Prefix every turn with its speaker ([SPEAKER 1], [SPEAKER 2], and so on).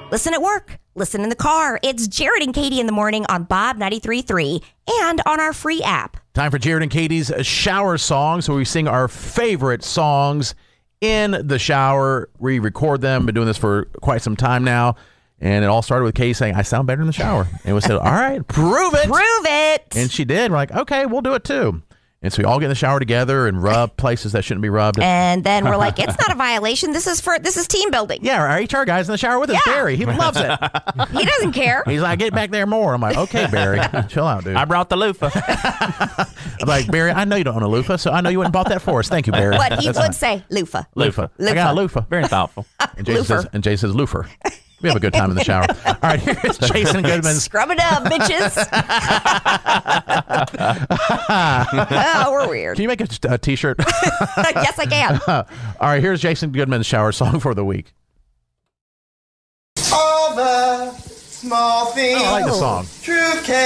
[SPEAKER 1] Listen at work. Listen in the car. It's Jared and Katie in the morning on Bob 93.3 and on our free app.
[SPEAKER 2] Time for Jared and Katie's shower songs, where we sing our favorite songs in the shower. We record them. Been doing this for quite some time now. And it all started with Katie saying, I sound better in the shower. And we said, all right, prove it.
[SPEAKER 1] Prove it.
[SPEAKER 2] And she did. We're like, okay, we'll do it too. And so we all get in the shower together and rub places that shouldn't be rubbed.
[SPEAKER 1] And then we're like, it's not a violation. This is team building.
[SPEAKER 2] Yeah, our HR guy's in the shower with us, Barry. He loves it.
[SPEAKER 1] He doesn't care.
[SPEAKER 2] He's like, get back there more. I'm like, okay, Barry, chill out, dude.
[SPEAKER 3] I brought the loofah.
[SPEAKER 2] I'm like, Barry, I know you don't own a loofah, so I know you wouldn't bought that for us. Thank you, Barry.
[SPEAKER 1] But he would say loofah.
[SPEAKER 2] Loofah. I got a loofah.
[SPEAKER 3] Very thoughtful.
[SPEAKER 2] And Jay says loofah. We have a good time in the shower. All right, here's Jason Goodman.
[SPEAKER 1] Scrub it up, bitches. Oh, we're weird.
[SPEAKER 2] Can you make a T-shirt?
[SPEAKER 1] Yes, I can.
[SPEAKER 2] All right, here's Jason Goodman's shower song for the week.
[SPEAKER 4] All the small things.
[SPEAKER 2] I like the song.
[SPEAKER 4] True